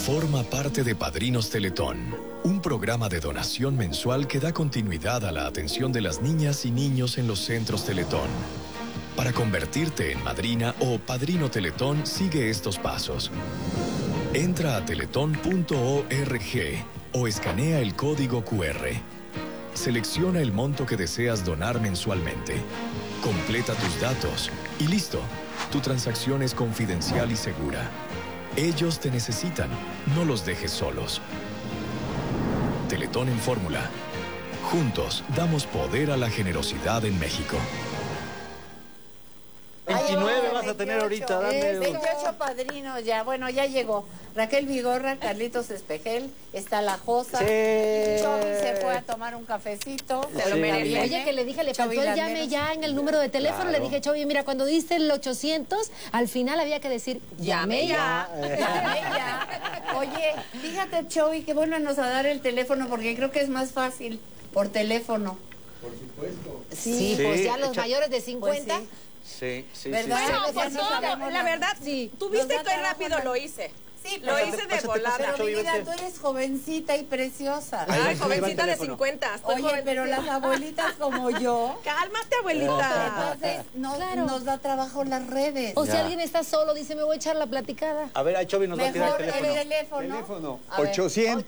Forma parte de Padrinos Teletón, un programa de donación mensual que da continuidad a la atención de las niñas y niños en los centros Teletón. Para convertirte en madrina o padrino Teletón, sigue estos pasos. Entra a teletón.org o escanea el código QR. Selecciona el monto que deseas donar mensualmente. Completa tus datos y listo. Tu transacción es confidencial y segura. Ellos te necesitan, no los dejes solos. Teletón en fórmula. Juntos damos poder a la generosidad en México. 29 vas a tener ahorita, dame 28 padrinos ya, bueno, ya llegó. Raquel Vigorra, Carlitos Espejel, está la Josa. Sí. Chovy se fue a tomar un cafecito. Se lo merece. Oye, que le dije, le faltó el llame ya en el número de teléfono. Claro. Le dije, Chovy, mira, cuando diste el 800, al final había que decir, llame ya. Llame ya. Oye, fíjate, Chovy, que vuélvanos a dar el teléfono porque creo que es más fácil por teléfono. Por supuesto. Sí, pues ya los mayores de 50. Pues sí. Sí. ¿Verdad? Bueno, Ya pues no no, sabemos la verdad, sí. tú viste Nos da qué trabajo, rápido ¿no? lo hice. Sí, Lo pero- hice de pásate, volada. Pero mi vida, vente. tú eres jovencita y preciosa. Ay, Ay, lleva el jovencita de teléfono. 50. Estoy Oye, joven. pero las abuelitas como yo, Cálmate, abuelita. entonces Claro. nos da trabajo las redes. O si Ya. alguien está solo, dice, me voy a echar la platicada. A ver, ahí Chovy nos va a tirar Mejor el el teléfono. teléfono. Teléfono A ver,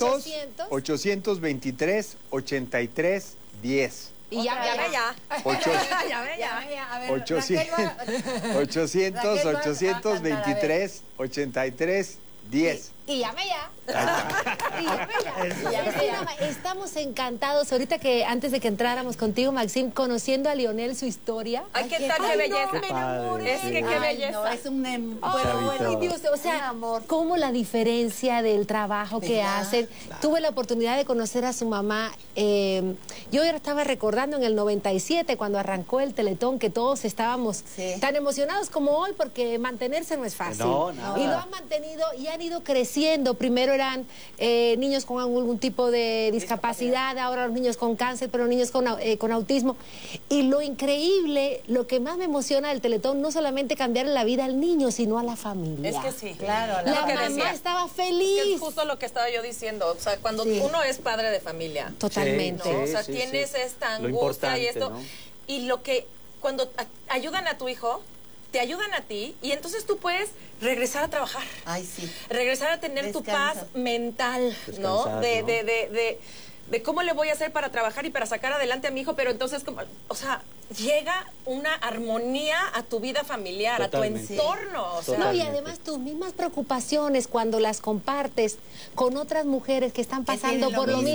823 83 10. Y ya, Otra ya, vez. Ya. Ocho- Ya ve, ya. A ver, 800 Raquel va- 800 Raquel va a 823 83 10. y llame ya. Y llame ya. Ya. Cristina, estamos encantados. Ahorita que antes de que entráramos contigo, Maxim, conociendo a Lionel, su historia. Ay, ¿qué tal? Ay, Qué no, belleza. me enamoré. Es que qué Ay, belleza. no, es un Ay, Chavito. Dios, o Un sea, amor. cómo la diferencia del trabajo que ¿Verdad? hacen. Tuve la oportunidad de conocer a su mamá. Yo estaba recordando en el 97, cuando arrancó el Teletón, que todos estábamos Sí. tan emocionados como hoy, porque mantenerse no es fácil. No, nada. Y lo han mantenido y han ido creciendo. Primero eran niños con algún tipo de discapacidad, ahora los niños con cáncer, pero niños con autismo. Y lo increíble, lo que más me emociona del Teletón, no solamente cambiar la vida al niño, sino a la familia. Es que sí. Claro, La Lo que mamá decía. estaba Es feliz. que es justo lo que estaba yo diciendo. O sea, cuando Sí. uno es padre de familia, Totalmente. ¿no? O Sí, sea, sí, tienes sí. esta Lo angustia y importante, esto. ¿no? Y lo que, cuando ayudan a tu hijo, te ayudan a ti y entonces tú puedes regresar a trabajar. Ay, sí. Regresar a tener tu paz Descansas. mental, ¿no? Descansar, De cómo le voy a hacer para trabajar y para sacar adelante a mi hijo, pero entonces, o sea, llega una armonía a tu vida familiar, Totalmente. a tu entorno. O sea, No, y Totalmente. además tus mismas preocupaciones cuando las compartes con otras mujeres que están pasando tienen lo por lo mismo.